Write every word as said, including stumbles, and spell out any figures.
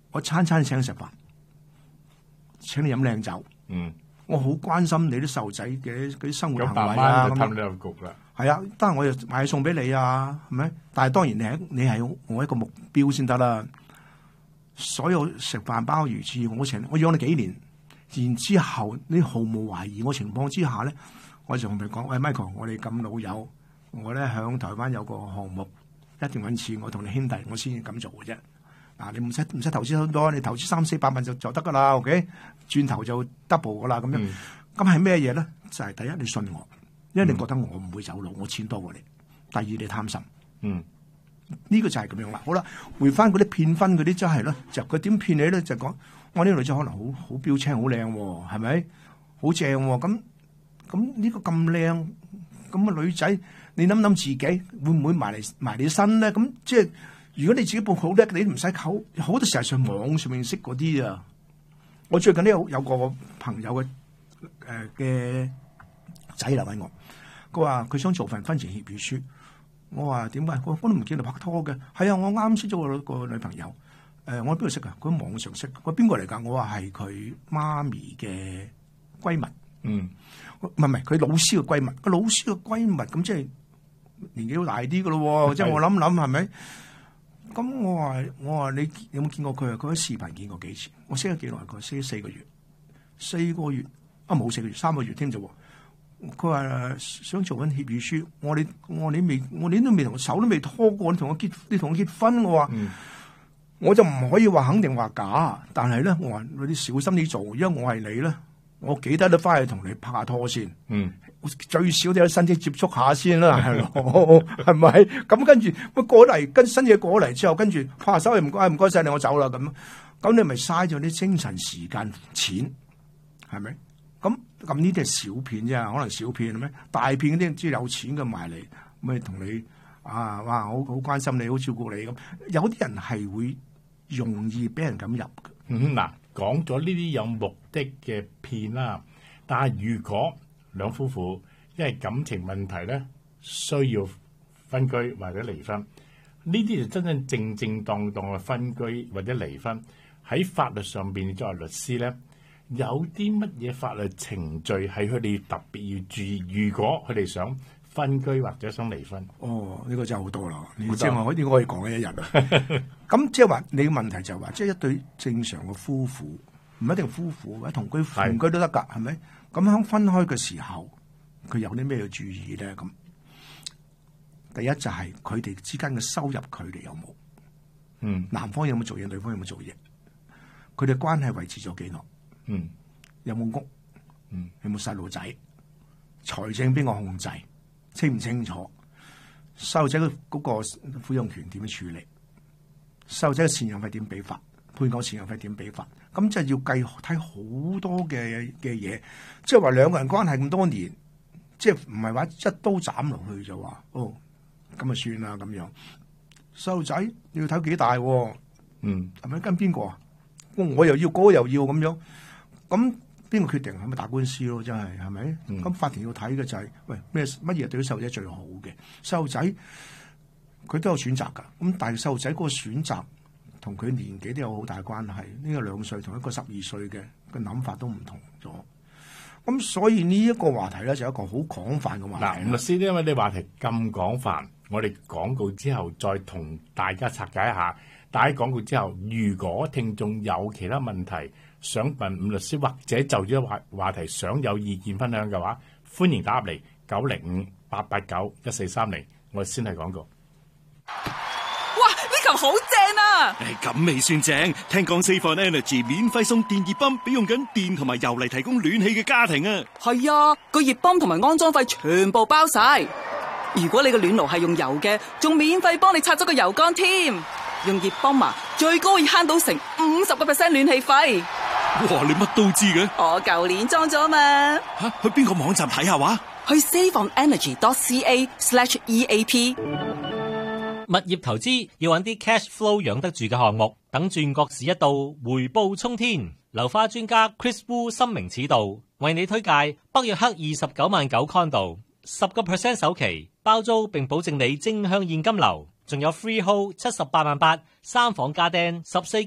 我餐餐請食飯，請你飲靚酒。 嗯， 我好關心你啲細路仔嘅嗰啲生活咁慢行為啊。 慢就咁氹你入局啦。 係啊，當然我就買餸俾你啊，係咪？但係當然你係你係我一個目標先得啦。所有食飯鮑魚翅，我請我養你幾年，然之後你毫無懷疑我情況之下咧，我就同佢講：喂 Michael，我哋咁老友，我咧響台灣有個項目，一定揾錢，我同你兄弟，我先至咁做嘅啫。嗱，你唔使唔使投資好多，你投資三四百萬就就得噶啦。OK， 轉頭就 double 噶啦咁樣。咁係咩嘢咧？就係、是、第一，你信我，因為你覺得我唔會走路，我錢多過你。第二，你貪心。嗯。呢、這個就係咁樣啦。好啦，回翻嗰啲騙婚嗰啲真係咧，就佢點騙你咧？就講我呢個女仔可能好好標青，好靚喎，係咪？好正喎。咁咁呢個咁靚咁嘅女仔，你諗諗自己會唔會埋嚟埋你身咧？咁即係如果你自己報好叻，你都唔使溝。好多時候上網上面識嗰啲啊。我最近呢有有個朋友嘅誒嘅仔嚟揾我，佢話佢想做份婚前協議書。我話點解？我我都唔見你拍拖嘅。係啊，我啱識咗個女朋友。誒、呃，我喺邊度識啊？佢喺網上識。佢邊個嚟㗎？我話係佢媽咪嘅閨蜜。嗯，唔係唔係，佢老師嘅閨蜜。個老師嘅閨蜜咁即係年紀好大啲㗎咯。即係我諗諗係咪？咁我話我話你有冇見過佢啊？佢喺視頻見過幾次。我識咗幾耐？佢識咗四個月。四個月啊，冇四個月，三個月添啫。佢話想做緊協議書，我你我你未我你都未同手都未拖過，你同我結你同我結婚，我話、嗯、我就唔可以話肯定話假，但係咧我話你小心啲做，因為我係你咧，我記得都翻去同你拍下拖先，嗯，最少都有身體接觸下先啦，係咯，係咪？咁跟住我過嚟跟新嘢過嚟之後，跟住拍下手，唔該唔該晒你，我走啦咁，咁你咪嘥咗啲精神時間錢，係咪？咁咁呢啲係小騙啫，可能小騙咩？大騙嗰啲知有錢嘅埋嚟，咪同你啊，哇，好好關心你，好照顧你咁。有啲人係會容易俾人咁入嘅。 嗯，嗱，講咗呢啲有目的嘅騙啦，但係如果兩夫婦因為感情問題咧，需要分居或者離婚，呢啲就真真正正當當嘅分居或者離婚，喺法律上邊作為律師咧。有啲乜嘢法律程序係佢哋特別要注意？如果佢哋想分居或者想離婚， 哦，呢、這個真係好多啦！你即係我呢個可以講嘅一日啊！咁即係話你嘅問題就係話，即係一對正常嘅夫婦，唔一定夫婦或者同居同居都得㗎，係咪？咁喺分開嘅時候，佢有啲咩要注意咧？咁第一就係佢哋之間嘅收入，佢哋有冇？嗯，男方有冇做嘢，女方有冇做嘢？佢哋關係維持咗幾耐？嗯，有冇屋？嗯，有冇細路仔？財政邊個控制？清唔清楚？細路仔嘅嗰個撫養權點樣處理？細路仔嘅贍養費點俾法？配偶贍養費點俾法？咁即係要計睇好多嘅嘅嘢，即係話兩個人關係咁多年，即係唔係話一刀斬落去就話哦，咁啊算啦咁樣。細路仔你要睇幾大？嗯，係咪跟邊個啊？我又要，嗰個又要咁樣。咁邊個決定係咪打官司咯？真係係咪？咁、嗯、法庭要睇嘅就係、是、喂咩乜嘢對啲細路仔最好嘅？細路仔佢都有選擇㗎。咁但係細路仔嗰個選擇同佢年紀都有好大關係。呢、這個兩歲同一個十二歲嘅個諗法都唔同咗。咁所以呢一個話題咧就係一個好廣泛嘅話題。嗱， 律師，因為啲話題咁廣泛，我哋廣告之後再同大家拆解一下。但喺廣告之後，如果聽眾有其他問題，想問伍律師或者就住話話題想有意見分享嘅話，歡迎打入嚟九零五八八九一四三零，我哋先係廣告。 哇！呢球好正啊！ 誒，咁未算正，聽講 Save on Energy 免費送電熱泵俾用緊電同埋油嚟提供暖氣嘅家庭啊！ 係啊，個熱泵同埋安裝費全部包晒。如果你個暖爐係用油嘅，仲免費幫你拆咗個油缸添。用熱泵啊，最高可以慳到成五十個 percent 暖氣費。 哇！你乜都知嘅？ 我舊年裝咗嘛。 吓，去邊個網站睇下話？ 去 saveonenergy.ca slash eap。 物業投資要揾啲 cash flow 養得住嘅項目，等轉角市一到，回報沖天。樓花專家 Chris Wu 深明此道，為你推介北約克二十九萬九 condo， 十個 percent 首期包租，並保證你正向現金流。仲有 freehold 七十八萬八，三房家電十四